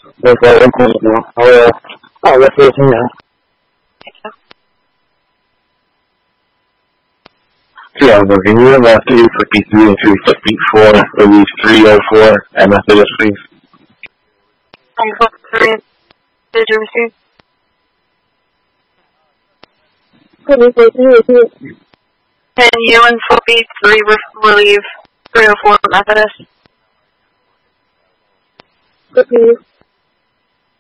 那个人工智能，还有2个飞行员。Yeah, the renewal message would be 3 and 354, release 304, and message is please. 3 did you receive? Can you and Sophie 3 relieve 304 Methodist? Copy.